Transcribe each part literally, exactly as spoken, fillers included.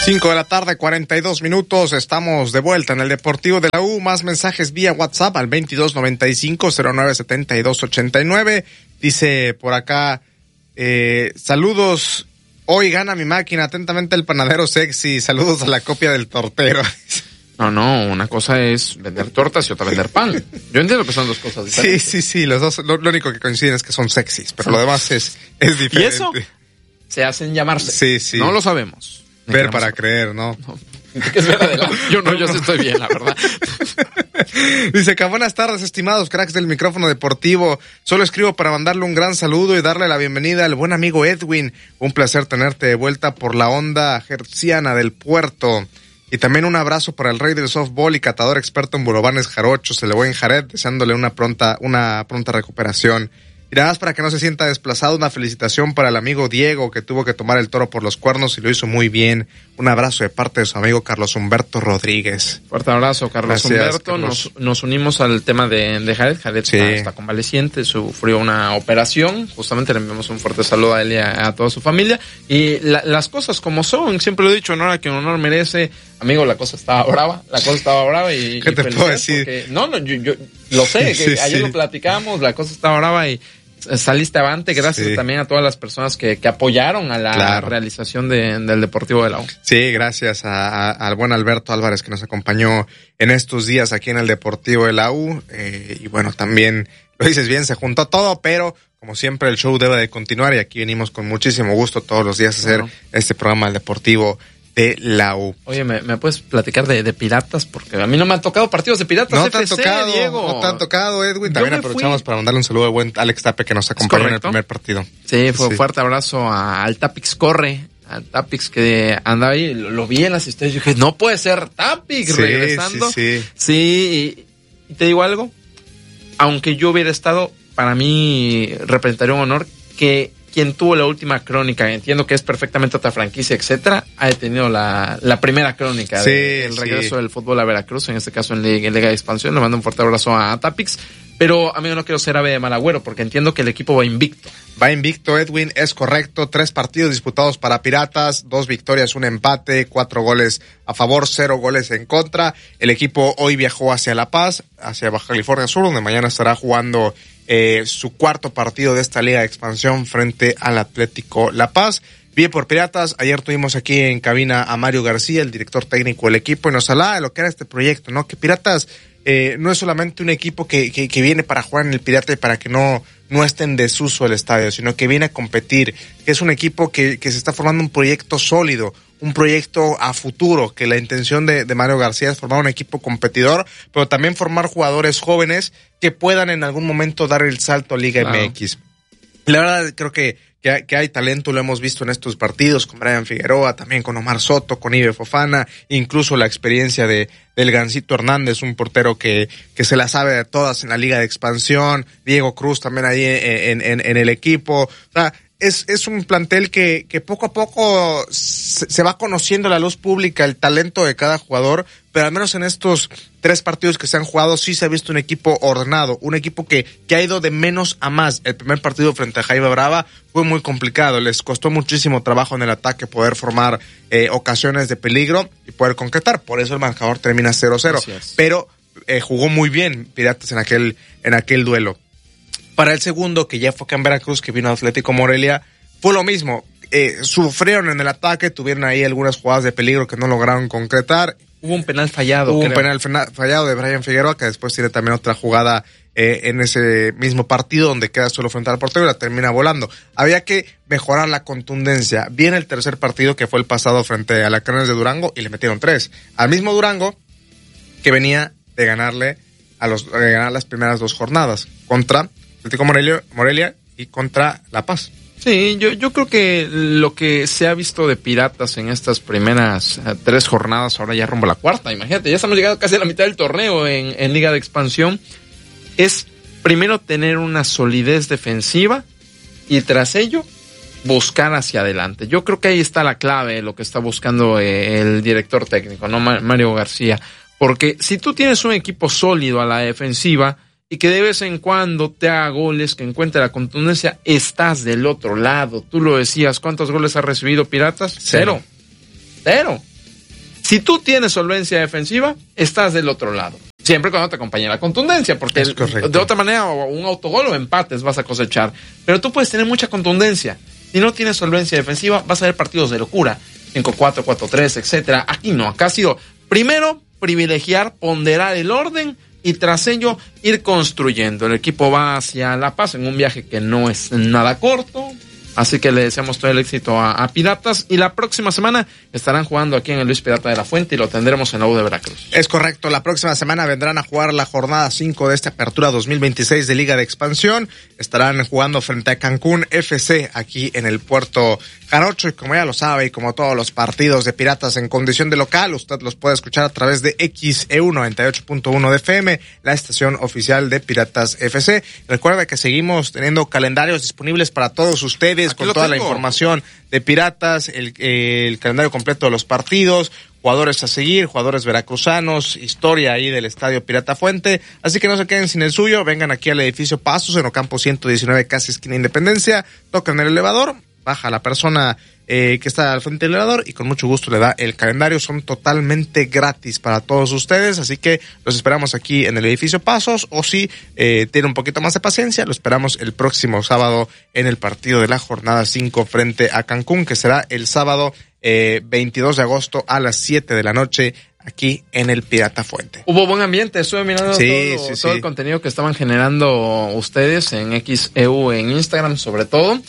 cinco de la tarde, cuarenta y dos minutos. Estamos de vuelta en el Deportivo de la U. Más mensajes vía WhatsApp al veintidós noventa y cinco cero nueve setenta y dos ochenta y nueve. Dice por acá, eh, saludos. Hoy gana mi máquina. Atentamente el panadero sexy. Saludos a la copia del tortero. No, no, una cosa es vender tortas y otra vender pan. Yo entiendo que son dos cosas diferentes. Sí, sí, sí. Los dos, lo, lo único que coinciden es que son sexys, pero lo demás es, es diferente. ¿Y eso? Se hacen llamarse. Sí, sí. No lo sabemos. Ver para saber. Creer, ¿no? no. ¿Qué es ver adelante? Yo no, yo sí estoy bien, la verdad. Dice que buenas tardes, estimados cracks del micrófono deportivo. Solo escribo para mandarle un gran saludo y darle la bienvenida al buen amigo Edwin. Un placer tenerte de vuelta por la onda hertziana del puerto. Y también un abrazo para el rey del softball y catador experto en burovanes jarochos, el buen Jared, deseándole una pronta, una pronta recuperación. Y nada más para que no se sienta desplazado, una felicitación para el amigo Diego, que tuvo que tomar el toro por los cuernos y lo hizo muy bien. Un abrazo de parte de su amigo Carlos Humberto Rodríguez. Fuerte abrazo, Carlos Gracias, Humberto. Carlos. Nos, nos unimos al tema de, de Jared. Jared sí. está, está convaleciente, sufrió una operación. Justamente le enviamos un fuerte saludo a él y a, a toda su familia. Y la, las cosas como son, siempre lo he dicho, honor a quien honor merece. Amigo, la cosa estaba brava, la cosa estaba brava y... ¿Qué y te puedo decir? Porque, no, no, yo, yo lo sé, que sí, ayer sí. lo platicamos, la cosa estaba brava y... Saliste avante, gracias sí. también a todas las personas que, que apoyaron a la claro. realización de, del Deportivo de la U. Sí, gracias a, a, al buen Alberto Álvarez que nos acompañó en estos días aquí en el Deportivo de la U. Eh, y bueno, también, lo dices bien, se juntó todo, pero como siempre el show debe de continuar y aquí venimos con muchísimo gusto todos los días a hacer claro. este programa del Deportivo de la U. Oye, ¿me, me puedes platicar de, de Piratas? Porque a mí no me han tocado partidos de Piratas. No F C, te han tocado, Diego. no te han tocado, Edwin. También aprovechamos fui. para mandarle un saludo al buen Alex Tape que nos acompañó en el primer partido. Sí, fue un sí. fuerte abrazo a, al Tapix Corre, al Tapix que andaba ahí, lo, lo vi en las historias y dije, no puede ser Tapix sí, regresando. Sí, sí. Sí, y, y te digo algo, aunque yo hubiera estado, para mí representaría un honor que quien tuvo la última crónica, entiendo que es perfectamente otra franquicia, etcétera, ha tenido la, la primera crónica sí, del sí. regreso del fútbol a Veracruz, en este caso en Liga, en Liga de Expansión. Le mando un fuerte abrazo a, a Tapix, pero amigo, no quiero ser ave de mal agüero, porque entiendo que el equipo va invicto. Va invicto, Edwin, es correcto. Tres partidos disputados para Piratas, dos victorias, un empate, cuatro goles a favor, cero goles en contra. El equipo hoy viajó hacia La Paz, hacia Baja California Sur, donde mañana estará jugando eh, su cuarto partido de esta Liga de Expansión frente al Atlético La Paz. Bien por Piratas, ayer tuvimos aquí en cabina a Mario García, el director técnico del equipo, y nos hablaba de lo que era este proyecto, ¿no? Que Piratas eh, no es solamente un equipo que, que, que viene para jugar en el Pirata y para que no, no esté en desuso el estadio, sino que viene a competir, que es un equipo que, que se está formando un proyecto sólido, un proyecto a futuro, que la intención de, de Mario García es formar un equipo competidor, pero también formar jugadores jóvenes que puedan en algún momento dar el salto a Liga claro. M X. La verdad creo que Que, que hay talento, lo hemos visto en estos partidos con Brian Figueroa, también con Omar Soto, con Ibe Fofana, incluso la experiencia de del Gancito Hernández, un portero que que se la sabe de todas en la Liga de Expansión, Diego Cruz también ahí en en, en el equipo. O sea, es es un plantel que que poco a poco se, se va conociendo a la luz pública el talento de cada jugador, pero al menos en estos tres partidos que se han jugado sí se ha visto un equipo ordenado, un equipo que, que ha ido de menos a más. El primer partido frente a Jaiba Brava fue muy complicado, les costó muchísimo trabajo en el ataque poder formar eh, ocasiones de peligro y poder concretar, por eso el marcador termina cero cero, pero eh, jugó muy bien Piratas en aquel, en aquel duelo. Para el segundo, que ya fue acá en Veracruz, que vino Atlético Morelia, fue lo mismo, eh, sufrieron en el ataque, tuvieron ahí algunas jugadas de peligro que no lograron concretar. Hubo un penal fallado. Hubo creo. un penal fallado de Brian Figueroa, que después tiene también otra jugada eh, en ese mismo partido donde queda solo frente al portero y la termina volando. Había que mejorar la contundencia. Viene el tercer partido, que fue el pasado frente a la Alacranes de Durango, y le metieron tres. Al mismo Durango, que venía de ganarle a los de ganar las primeras dos jornadas contra Atlético Morelia, Morelia y contra La Paz. Sí, yo, yo creo que lo que se ha visto de Piratas en estas primeras uh, tres jornadas, ahora ya rumbo a la cuarta, imagínate, ya estamos llegando casi a la mitad del torneo en, en Liga de Expansión, es primero tener una solidez defensiva y tras ello buscar hacia adelante. Yo creo que ahí está la clave de lo que está buscando eh, el director técnico, ¿no? Mario García, porque si tú tienes un equipo sólido a la defensiva y que de vez en cuando te haga goles, que encuentre la contundencia, estás del otro lado. Tú lo decías, ¿cuántos goles ha recibido Piratas? Cero. Cero. Si tú tienes solvencia defensiva, estás del otro lado. Siempre cuando te acompañe la contundencia, porque el, de otra manera un autogol o empates vas a cosechar. Pero tú puedes tener mucha contundencia. Si no tienes solvencia defensiva, vas a ver partidos de locura. cinco cuatro, cuatro tres, etcétera. Aquí no, acá ha sido primero privilegiar, ponderar el orden y tras ello ir construyendo. El equipo va hacia La Paz en un viaje que no es nada corto. Así que le deseamos todo el éxito a, a Piratas y la próxima semana estarán jugando aquí en el Luis Pirata de la Fuente y lo tendremos en la U de Veracruz. Es correcto, la próxima semana vendrán a jugar la jornada cinco de esta apertura dos mil veintiséis de Liga de Expansión. Estarán jugando frente a Cancún F C aquí en el Puerto Jarocho y como ya lo sabe y como todos los partidos de Piratas en condición de local, usted los puede escuchar a través de X E U noventa y ocho punto uno de F M, la estación oficial de Piratas F C. Recuerda que seguimos teniendo calendarios disponibles para todos ustedes. Aquí con toda tengo. La información de Piratas, el, el calendario completo de los partidos, jugadores a seguir, jugadores veracruzanos, historia ahí del Estadio Pirata Fuente. Así que no se queden sin el suyo, vengan aquí al edificio Pasos en Ocampo ciento diecinueve, casi esquina Independencia, tocan el elevador, baja la persona eh, que está al frente del elevador y con mucho gusto le da el calendario. Son totalmente gratis para todos ustedes, así que los esperamos aquí en el edificio Pasos, o si eh, tiene un poquito más de paciencia, lo esperamos el próximo sábado en el partido de la jornada cinco frente a Cancún, que será el sábado eh, veintidós de agosto a las siete de la noche aquí en el Pirata Fuente. Hubo buen ambiente, estuve mirando sí, todo, sí, todo sí. el contenido que estaban generando ustedes en X E U, en Instagram sobre todo.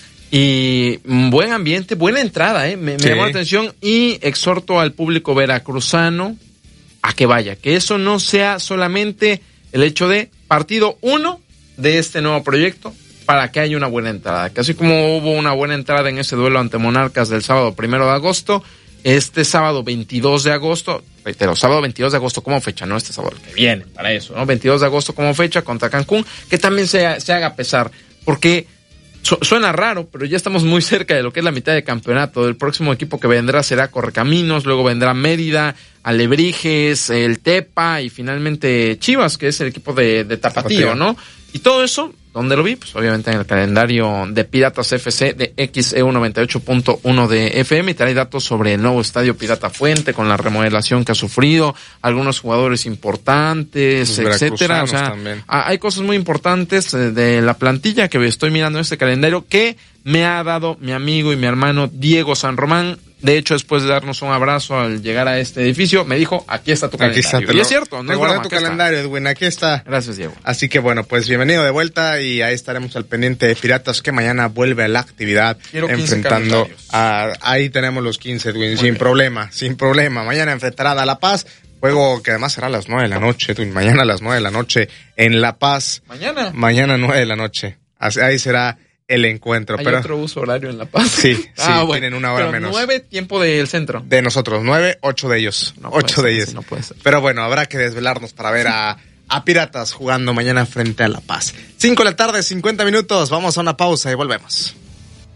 Y buen ambiente, buena entrada, ¿eh? Me, me sí. llamó la atención y exhorto al público veracruzano a que vaya, que eso no sea solamente el hecho de partido uno de este nuevo proyecto para que haya una buena entrada. Que así como hubo una buena entrada en ese duelo ante Monarcas del sábado primero de agosto, este sábado veintidós de agosto, reitero, sábado veintidós de agosto como fecha, no este sábado que viene, para eso, ¿no? veintidós de agosto como fecha contra Cancún, que también se, se haga pesar, porque Su, suena raro, pero ya estamos muy cerca de lo que es la mitad de campeonato. El próximo equipo que vendrá será Correcaminos, luego vendrá Mérida, Alebrijes, el Tepa y finalmente Chivas, que es el equipo de, de Tapatío, Tapatío, ¿no? Y todo eso, ¿dónde lo vi? Pues obviamente en el calendario de Piratas F C de X E U noventa y ocho punto uno de F M, y trae datos sobre el nuevo estadio Pirata Fuente con la remodelación que ha sufrido, algunos jugadores importantes, los etcétera. O sea, también. Hay cosas muy importantes de la plantilla que estoy mirando en este calendario que me ha dado mi amigo y mi hermano Diego San Román. De hecho, después de darnos un abrazo al llegar a este edificio, me dijo, aquí está tu aquí calendario. Está, y es cierto, no te es guardé broma, tu calendario, está. Edwin, aquí está. Gracias, Diego. Así que bueno, pues bienvenido de vuelta y ahí estaremos al pendiente de Piratas, que mañana vuelve a la actividad. Quiero enfrentando a, ahí tenemos los quince, Edwin, Muy sin bien. problema, sin problema. Mañana enfrentará a La Paz, juego que además será a las nueve de la noche, Edwin, mañana a las nueve de la noche en La Paz. ¿Mañana? Mañana nueve de la noche. Ahí será el encuentro. ¿Hay pero otro uso horario en La Paz? Sí, sí, ah, bueno. tienen una hora pero menos. nueve, tiempo del centro. De nosotros, nueve, ocho de ellos. No ocho ser, de ellos. No puede ser. Pero bueno, habrá que desvelarnos para ver a, a Piratas jugando mañana frente a La Paz. Cinco de la tarde, cincuenta minutos. Vamos a una pausa y volvemos.